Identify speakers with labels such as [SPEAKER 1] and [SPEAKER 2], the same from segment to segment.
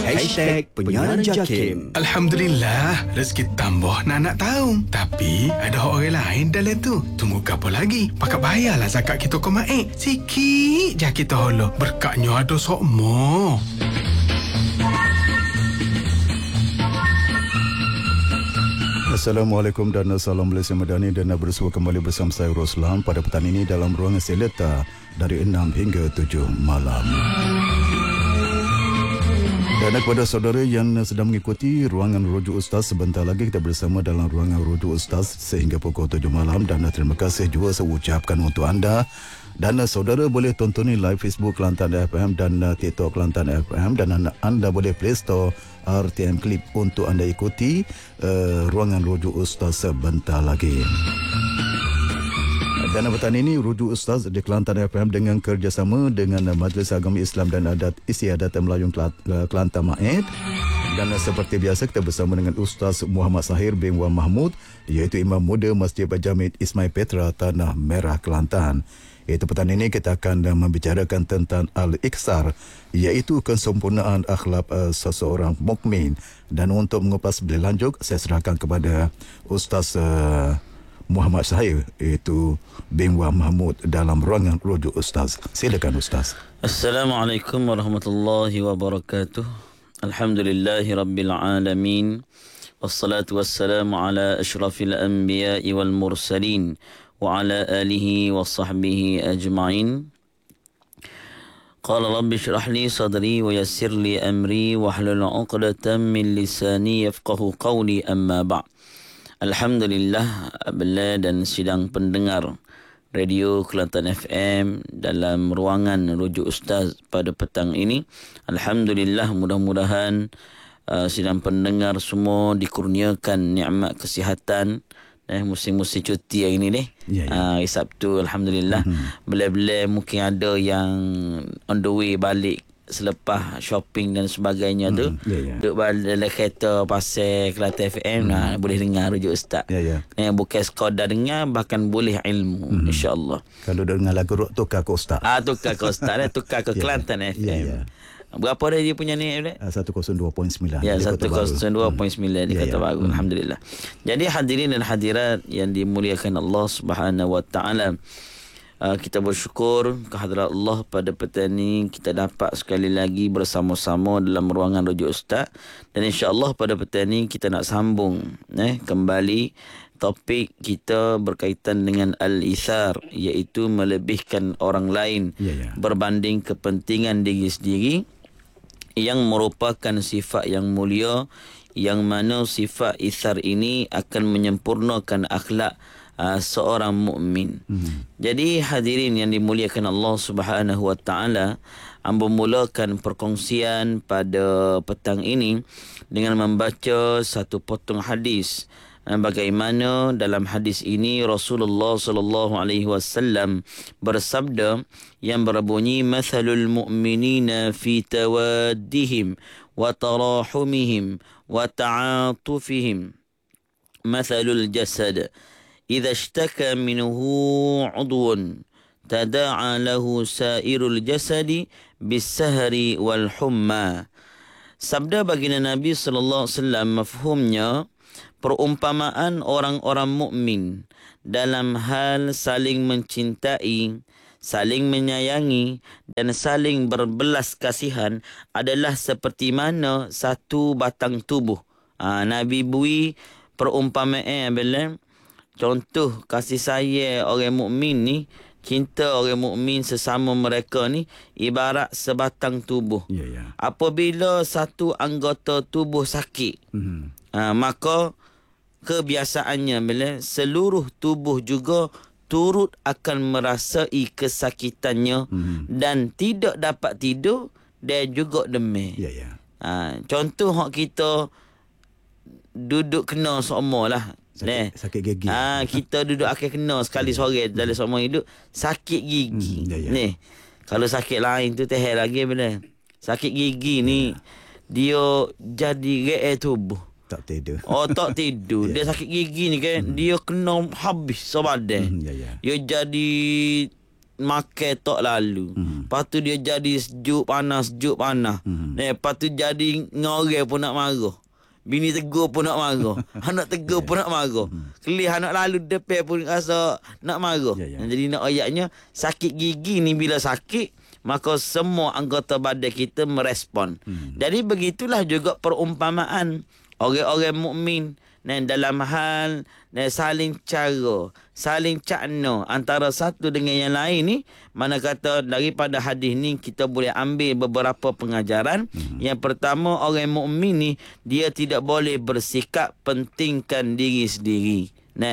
[SPEAKER 1] Penyiaran JAKIM.
[SPEAKER 2] Alhamdulillah, rezeki tambah nak tahu. Tapi ada orang lain dalam tu. Tunggu apa lagi? Pakat bayarlah zakat kita ke Mak. Sikit je kita holo. Berkatnya ada sokmo.
[SPEAKER 3] Assalamualaikum dan salam Malaysia Madani dan bersua kembali bersama saya Roslan pada petang ini dalam ruangan Seleta dari 6 hingga 7 malam. Dan kepada saudara yang sedang mengikuti ruangan Rujuk Ustaz, sebentar lagi kita bersama dalam ruangan Rujuk Ustaz sehingga pukul 7 malam dan terima kasih juga saya ucapkan untuk anda. Dan saudara boleh tonton live Facebook Kelantan FM dan TikTok Kelantan FM dan anda boleh Play Store RTM Clip untuk anda ikuti ruangan Rujuk Ustaz sebentar lagi. Dan petang ini Rujuk Ustaz di Kelantan FM dengan kerjasama dengan Majlis Agama Islam dan Adat Istiadat Melayu Kelantan MAID. Dan seperti biasa kita bersama dengan Ustaz Muhammad Sahir bin Wan Mahmud, iaitu Imam Muda Masjid Berjamid Ismail Petra Tanah Merah Kelantan. Itu petang ini kita akan membicarakan tentang Al-Iksar, iaitu kesempurnaan akhlak seseorang mukmin. Dan untuk mengupas lebih lanjut, saya serahkan kepada Ustaz Muhammad Sahir, iaitu bin Wan Mahmud dalam ruangan Rujuk Ustaz. Silakan Ustaz.
[SPEAKER 4] Assalamualaikum warahmatullahi wabarakatuh. Alhamdulillahi rabbil alamin. Wassalatu wassalamu ala ashrafil anbiya'i wal mursalin wa ala alihi wa sahbihi ajma'in. Qala rabbi shrah li sadri wa yassir li amri wa hlul 'uqdatam min lisani yafqahu qawli, amma ba'd. Alhamdulillah, abla dan sidang pendengar Radio Kelantan FM dalam ruangan Rujuk Ustaz pada petang ini. Alhamdulillah, mudah-mudahan sidang pendengar semua dikurniakan nikmat kesihatan musim-musim cuti hari ni ni. Hari Sabtu, alhamdulillah. Bila-bila mungkin ada yang on the way balik selepas shopping dan sebagainya tu, duduk balik dalam kereta pasal Kelantan FM, boleh dengar Rujuk Ustaz. Bukan sekadar dengar, bahkan boleh ilmu, insya-Allah.
[SPEAKER 3] Kalau dengar lagu rock, tukar ke Ustaz.
[SPEAKER 4] Tukar ke Ustaz, tukar ke Kelantan FM. Berapa dia punya ni?
[SPEAKER 3] 102.9.
[SPEAKER 4] Ya, 102.9 di Kota Baru. Alhamdulillah. Jadi hadirin dan hadirat yang dimuliakan Allah Subhanahu wa taala, kita bersyukur kehadrat Allah pada petang ini kita dapat sekali lagi bersama-sama dalam ruangan Rujuk Ustaz. Dan insya-Allah pada petang ini kita nak sambung kembali topik kita berkaitan dengan al-ithar, iaitu melebihkan orang lain berbanding kepentingan diri sendiri, yang merupakan sifat yang mulia, yang mana sifat ithar ini akan menyempurnakan akhlak seorang mukmin. Jadi hadirin yang dimuliakan Allah Subhanahu wa taala, hamba mulakan perkongsian pada petang ini dengan membaca satu potong hadis. Bagaimana dalam hadis ini Rasulullah sallallahu alaihi wasallam bersabda yang berbunyi, mathalul mu'minina fi tawaddihim wa tarahumihim wa ta'atufihim mathalul jasad idza ishtaka minhu 'udwun tada'a lahu sa'irul jasadi bis-sahri wal humma. Sabda baginda Nabi sallallahu alaihi wasallam mafhumnya perumpamaan orang-orang mukmin dalam hal saling mencintai, saling menyayangi dan saling berbelas kasihan adalah seperti mana satu batang tubuh. Nabi bui perumpamaan bila contoh kasih sayang orang mukmin ni, cinta orang mukmin sesama mereka ni ibarat sebatang tubuh. Apabila satu anggota tubuh sakit, maka kebiasaannya bila seluruh tubuh juga turut akan merasai kesakitannya dan tidak dapat tidur dan juga demam. Contoh hak kita duduk kena semua lah.
[SPEAKER 3] Sakit gigi.
[SPEAKER 4] Kita duduk akan kena sekali sore dalam semua hidup sakit gigi. Ni kalau sakit lain tu teh lagi bila sakit gigi ni dia jadi reak tubuh.
[SPEAKER 3] Tak tidur.
[SPEAKER 4] Tak tidur. Dia sakit gigi ni kan, dia kena habis sebadan. Dia jadi makan tak lalu. Lepas tu dia jadi sejuk panas. Lepas tu jadi ngorel pun nak marah. Bini tegur pun nak marah. Anak tegur pun nak marah. Kelih anak lalu depan pun rasa nak marah. Jadi nak ayatnya, sakit gigi ni bila sakit, maka semua anggota badan kita merespon. Jadi begitulah juga perumpamaan orang-orang mukmin dalam hal saling cara, saling cakna antara satu dengan yang lain ni. Mana kata daripada hadis ni kita boleh ambil beberapa pengajaran. Yang pertama, orang mukmin ni dia tidak boleh bersikap pentingkan diri sendiri.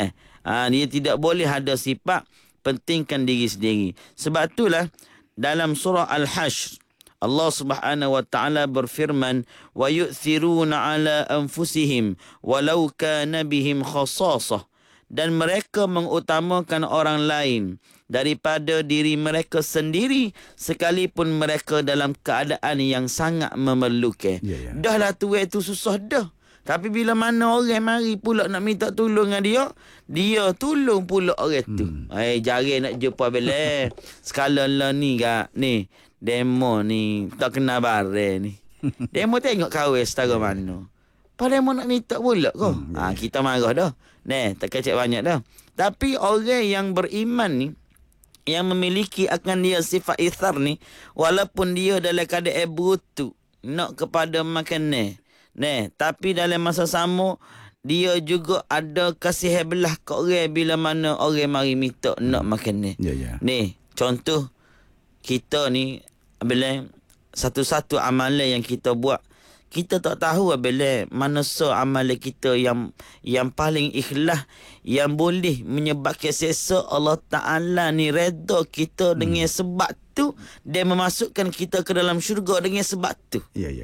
[SPEAKER 4] Dia tidak boleh ada sifat pentingkan diri sendiri. Sebab itulah dalam surah Al-Hashr Allah Subhanahu wa taala berfirman, wa yu'thiruna ala anfusihim walau kana bihim khassasah, dan mereka mengutamakan orang lain daripada diri mereka sendiri sekalipun mereka dalam keadaan yang sangat memerlukan. Dah lah tuai tu susah dah. Tapi bila mana orang mari pula nak minta tolong dengan dia tolong pula orang tu. Jari nak jumpa bila sekala lah ni kak ni. Demo ni tak kena barang ni. Demo tengok kahwin setara mana. Pada demo nak minta pula kau. Kita marah dah. Tak kecek banyak dah. Tapi orang yang beriman ni, yang memiliki akan dia sifat ithar ni, walaupun dia dalam keadaan butuh nak kepada makanan, tapi dalam masa sama dia juga ada kasih belah ke orang bila mana orang mari minta nak makanan. Ni contoh kita ni, bila satu-satu amalan yang kita buat, kita tak tahu bila mana amalan kita yang paling ikhlas, yang boleh menyebabkan sesa Allah Ta'ala ni redha kita dengan sebab tu, dia memasukkan kita ke dalam syurga dengan sebab tu.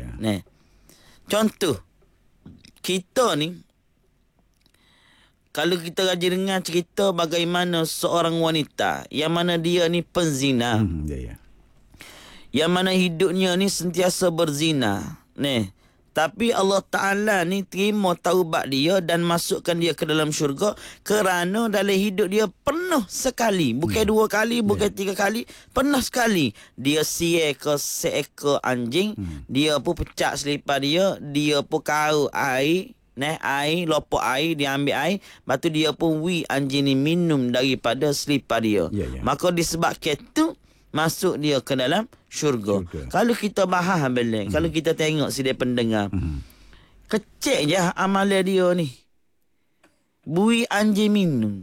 [SPEAKER 4] Contoh, kita ni kalau kita rajin dengar cerita bagaimana seorang wanita yang mana dia ni penzina, yang mana hidupnya ni sentiasa berzina, tapi Allah Ta'ala ni terima taubat dia dan masukkan dia ke dalam syurga kerana dalam hidup dia penuh sekali, bukan 2 kali, bukan 3 kali, penuh sekali dia siar ke seekor anjing, dia pun pecah selipar dia pun kau air, air, lopok air, dia ambil air, lepas tu dia pun anjing ni minum daripada selipar dia. Maka disebabkan tu masuk dia ke dalam syurga. Kalau kita bahas kalau kita tengok si dia pendengar, kecil je amalan dia ni. Bui anjing minum.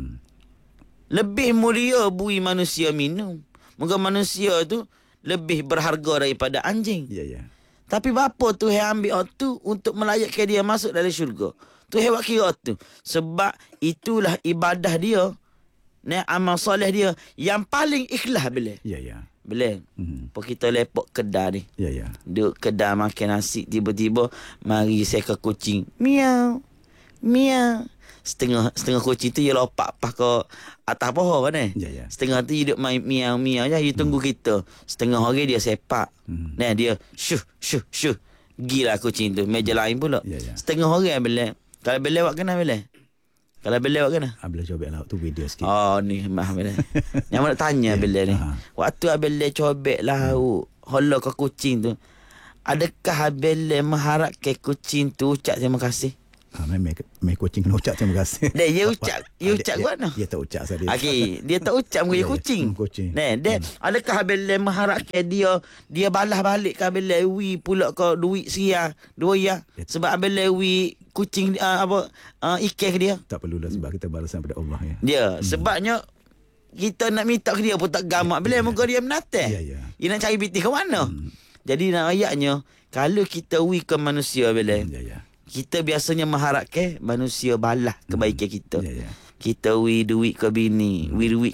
[SPEAKER 4] Lebih mulia bui manusia minum. Moga manusia tu lebih berharga daripada anjing. Tapi bapa tu ambil tu untuk melayakkan dia masuk dalam syurga. Tu buat kira tu. Sebab itulah ibadah dia, amal soleh dia yang paling ikhlas bila. Bila kita lepok kedai ni. Duduk kedai makan nasi, tiba-tiba mari seekor kucing. Miau. Miau. Setengah kucing tu dia lompat ke atas pohon kan. Setengah tu hidup main miau-miau je, dia tunggu kita. Setengah hari dia sepak. Dia syuh. Gila kucing tu. Meja lain pula. Setengah hari bila. Kalau bila awak kena bila? Kalau bila awak kena?
[SPEAKER 3] Bila cobek lah tu video sikit.
[SPEAKER 4] Ni maaf bila. Yang nak tanya bila ni. Waktu bila cobek lah holo ke kucing tu, adakah bila mengharapkan kucing tu ucap terima kasih?
[SPEAKER 3] Mai kucing kena ucap terima kasih.
[SPEAKER 4] Dia ucap buat no.
[SPEAKER 3] Dia tak ucap saja.
[SPEAKER 4] Dia tak ucap dengan kucing. Dia adakah bila mengharapkan dia balas balik ke bila pula ke duit sia 2 ya. Sebab bila kucing ikan ke dia.
[SPEAKER 3] Tak perlulah sebab kita balasan pada Allah ya.
[SPEAKER 4] Dia sebabnya kita nak minta ke dia pun tak gamak bila muka dia menatah. Dia nak cari pitih ke mana? Jadi nak ayatnya kalau kita ke manusia bila kita biasanya mengharapkan manusia balas kebaikan kita. Kita duit ke bini, duit